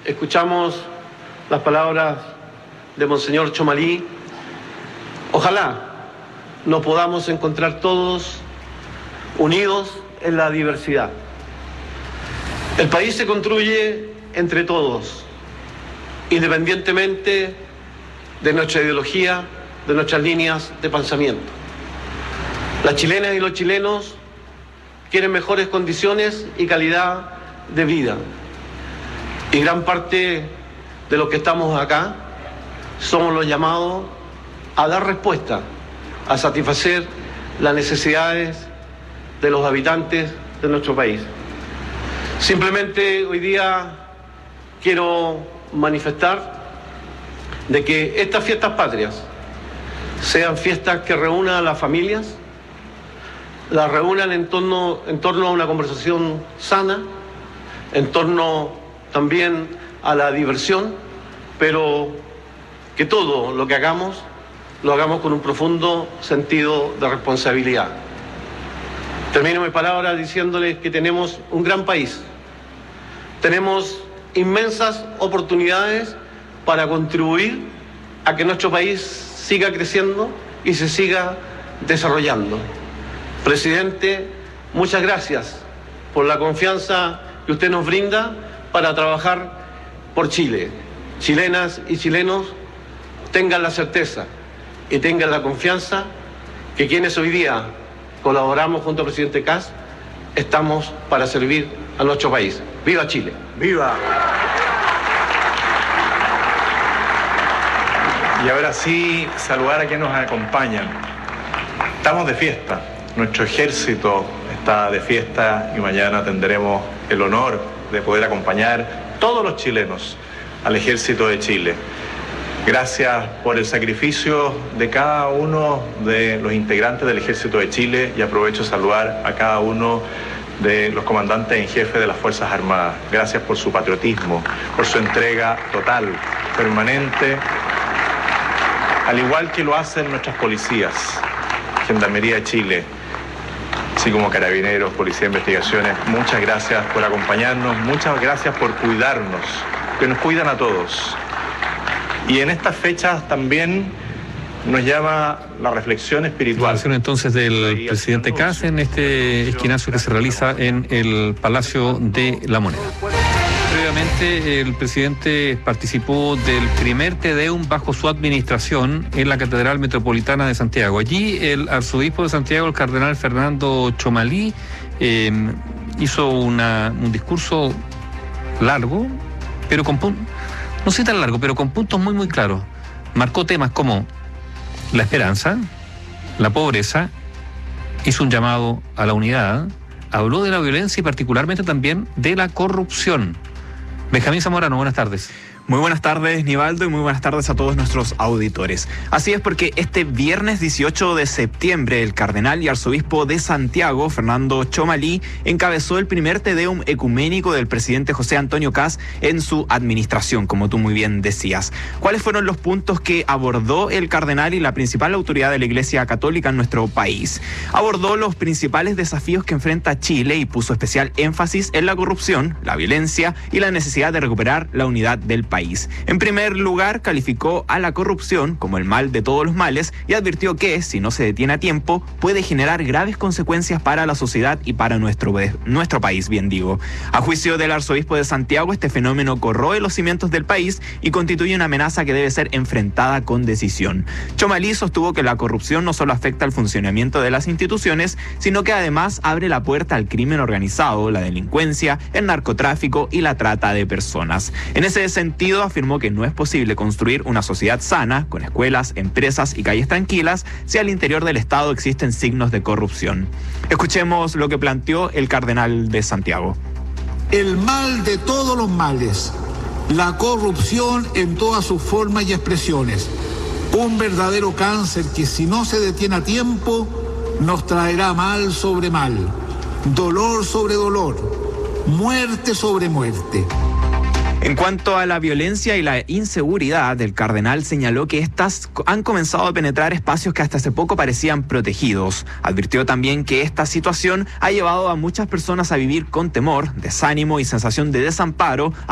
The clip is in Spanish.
escuchamos las palabras de Monseñor Chomalí. Ojalá nos podamos encontrar todos unidos en la diversidad. El país se construye entre todos, independientemente de nuestra ideología, de nuestras líneas de pensamiento. Las chilenas y los chilenos quieren mejores condiciones y calidad de vida. Y gran parte de los que estamos acá somos los llamados a dar respuesta, a satisfacer las necesidades de los habitantes de nuestro país. Simplemente hoy día quiero manifestar de que estas fiestas patrias sean fiestas que reúnan a las familias, las reúnan en torno a una conversación sana, en torno también a la diversión, pero que todo lo que hagamos, lo hagamos con un profundo sentido de responsabilidad. Termino mi palabra diciéndoles que tenemos un gran país, tenemos inmensas oportunidades para contribuir a que nuestro país siga creciendo y se siga desarrollando. Presidente, muchas gracias por la confianza que usted nos brinda para trabajar por Chile. Chilenas y chilenos, tengan la certeza y tengan la confianza que quienes hoy día colaboramos junto al presidente Kast estamos para servir a nuestro país. ¡Viva Chile! ¡Viva! Y ahora sí, saludar a quienes nos acompañan. Estamos de fiesta. Nuestro ejército está de fiesta y mañana tendremos el honor de poder acompañar todos los chilenos al ejército de Chile. Gracias por el sacrificio de cada uno de los integrantes del ejército de Chile y aprovecho de saludar a cada uno de los comandantes en jefe de las Fuerzas Armadas. Gracias por su patriotismo, por su entrega total, permanente, al igual que lo hacen nuestras policías, Gendarmería de Chile, así como Carabineros, Policía de Investigaciones. Muchas gracias por acompañarnos, muchas gracias por cuidarnos, que nos cuidan a todos. Y en estas fechas también nos llama la reflexión espiritual. La reflexión entonces del presidente Kast en este esquinazo que se realiza en el Palacio de la Moneda. Previamente el presidente participó del primer Te Deum bajo su administración en la Catedral Metropolitana de Santiago. Allí el arzobispo de Santiago, el cardenal Fernando Chomalí, hizo un discurso largo, pero con no sé tan largo, pero con puntos muy muy claros. Marcó temas como la esperanza, la pobreza, hizo un llamado a la unidad, habló de la violencia y particularmente también de la corrupción. Benjamín Zamorano, buenas tardes. Muy buenas tardes, Nivaldo, y muy buenas tardes a todos nuestros auditores. Así es, porque este viernes 18 de septiembre el cardenal y arzobispo de Santiago, Fernando Chomalí, encabezó el primer Te Deum ecuménico del presidente José Antonio Kast en su administración, como tú muy bien decías. ¿Cuáles fueron los puntos que abordó el cardenal y la principal autoridad de la Iglesia Católica en nuestro país? Abordó los principales desafíos que enfrenta Chile y puso especial énfasis en la corrupción, la violencia y la necesidad de recuperar la unidad del país. En primer lugar, calificó a la corrupción como el mal de todos los males y advirtió que, si no se detiene a tiempo, puede generar graves consecuencias para la sociedad y para nuestro país, bien digo. A juicio del arzobispo de Santiago, este fenómeno corroe los cimientos del país y constituye una amenaza que debe ser enfrentada con decisión. Chomalí sostuvo que la corrupción no solo afecta al funcionamiento de las instituciones, sino que además abre la puerta al crimen organizado, la delincuencia, el narcotráfico y la trata de personas. En ese sentido, afirmó que no es posible construir una sociedad sana, con escuelas, empresas y calles tranquilas, si al interior del Estado existen signos de corrupción. Escuchemos lo que planteó el cardenal de Santiago. El mal de todos los males, la corrupción en todas sus formas y expresiones, un verdadero cáncer que, si no se detiene a tiempo, nos traerá mal sobre mal, dolor sobre dolor, muerte sobre muerte. En cuanto a la violencia y la inseguridad, el cardenal señaló que estas han comenzado a penetrar espacios que hasta hace poco parecían protegidos. Advirtió también que esta situación ha llevado a muchas personas a vivir con temor, desánimo y sensación de desamparo,